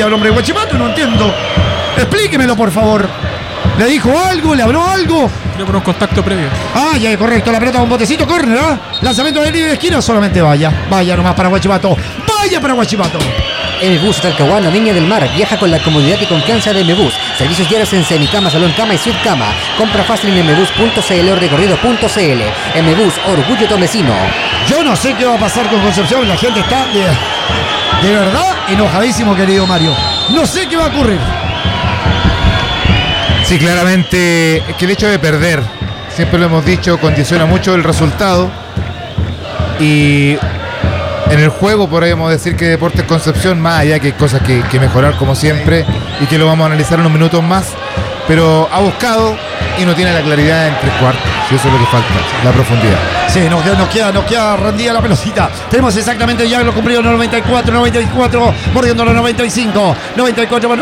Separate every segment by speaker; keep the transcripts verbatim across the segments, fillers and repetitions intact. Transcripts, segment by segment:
Speaker 1: al hombre de Huachipato, no entiendo. Explíquemelo, por favor. ¿Le dijo algo? ¿Le habló algo?
Speaker 2: Creo por un contacto previo.
Speaker 1: Ah, ya, correcto. La pelota con botecito, córner, ¿ah? Lanzamiento de libre de esquina, solamente vaya. Vaya nomás para Huachipato. Vaya para Huachipato.
Speaker 3: M-Bus Talcahuano, Viña del Mar. Viaja con la comodidad y confianza de M-Bus. Servicios diarios en semicama, salón cama y suite cama. Compra fácil en mbus punto cl o recorrido punto cl. M-Bus, orgullo tomecino.
Speaker 1: Yo no sé qué va a pasar con Concepción. La gente está de, de verdad enojadísimo, querido Mario. No sé qué va a ocurrir.
Speaker 4: Sí, claramente que el hecho de perder, siempre lo hemos dicho, condiciona mucho el resultado. Y en el juego podríamos decir que Deportes Concepción, más allá que hay cosas que, que mejorar como siempre y que lo vamos a analizar unos minutos más, pero ha buscado y no tiene la claridad en tres cuartos, y eso es lo que falta, la profundidad.
Speaker 1: Sí, nos, nos queda, nos queda rendida la pelotita. Tenemos exactamente ya lo cumplido noventa y cuatro, noventa y cuatro, mordiendo los noventa y cinco, noventa y cuatro.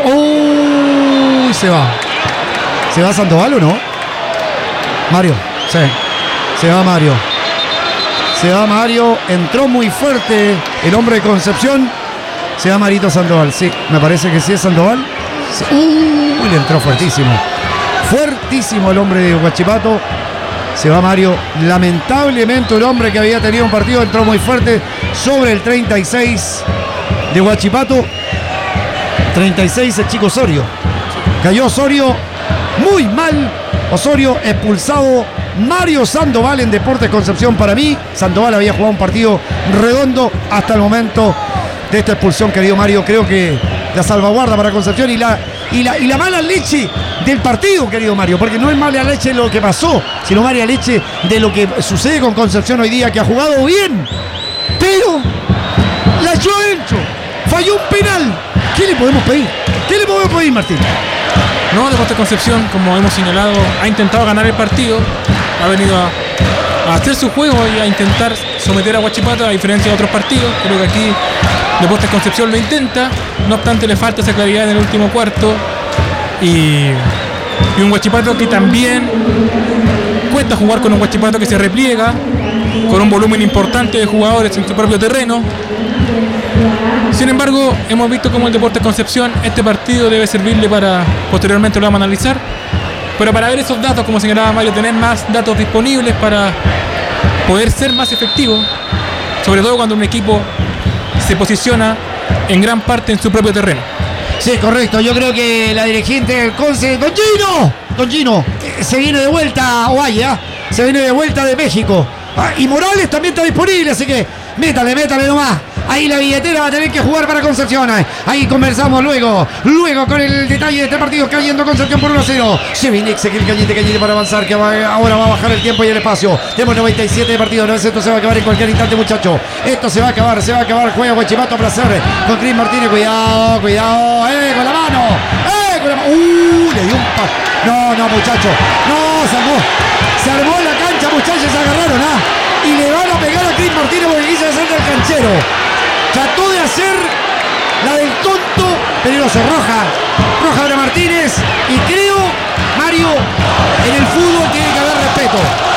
Speaker 1: Uy, se va. ¿Se va Sandoval o no? Mario, sí. Se va Mario. Se va Mario. Entró muy fuerte el hombre de Concepción. Se va Marito Sandoval. Sí, me parece que sí es Sandoval. Sí. Uy, le entró fuertísimo. Fuertísimo el hombre de Huachipato. Se va Mario. Lamentablemente el hombre que había tenido un partido entró muy fuerte sobre el treinta y seis de Huachipato. treinta y seis el chico Osorio. Cayó Osorio. Muy mal, Osorio expulsado. Mario Sandoval en Deportes Concepción. Para mí, Sandoval había jugado un partido redondo hasta el momento de esta expulsión, querido Mario. Creo que la salvaguarda para Concepción y la, y la, y la mala leche del partido, querido Mario, porque no es mala leche de lo que pasó, sino mala leche de lo que sucede con Concepción hoy día, que ha jugado bien, pero la echó adentro, falló un penal. ¿Qué le podemos pedir? ¿Qué le podemos pedir, Martín?
Speaker 2: No, Deportes Concepción, como hemos señalado, ha intentado ganar el partido, ha venido a, a hacer su juego y a intentar someter a Huachipato, a diferencia de otros partidos. Creo que aquí Deportes Concepción lo intenta, no obstante le falta esa claridad en el último cuarto y, y un Huachipato que también cuesta jugar con un Huachipato que se repliega, con un volumen importante de jugadores en su propio terreno. Sin embargo, hemos visto cómo el Deportes Concepción, este partido debe servirle para, posteriormente lo vamos a analizar, pero para ver esos datos, como señalaba Mario, tener más datos disponibles para poder ser más efectivo, sobre todo cuando un equipo se posiciona en gran parte en su propio terreno.
Speaker 1: Sí, correcto. Yo creo que la dirigente del Conce, Don Gino, Don Gino, eh, se viene de vuelta a Ovalla, se viene de vuelta de México. Ah, y Morales también está disponible, así que métale, métale nomás. Ahí la billetera va a tener que jugar para Concepción. Ahí conversamos luego. Luego con el detalle de este partido, cayendo Concepción por uno a cero. Se viene Ezequiel Cañete, Cañete para avanzar, que va, ahora va a bajar el tiempo y el espacio. Tenemos noventa y siete de partido. No, esto se va a acabar en cualquier instante, muchachos. Esto se va a acabar, se va a acabar. Juega Huachipato a placer con Cris Martínez. Cuidado, cuidado. Eh, con la mano. Eh, con la mano. Uh, le dio un pa. No, no, muchachos. No, se armó. Se armó la cancha, muchachos. Se agarraron, ¿ah? Y le van a pegar a Cris Martínez porque quiso hacer del canchero. Trató de hacer la del tonto, peligroso, roja, roja para Martínez, y creo, Mario, en el fútbol tiene que haber respeto.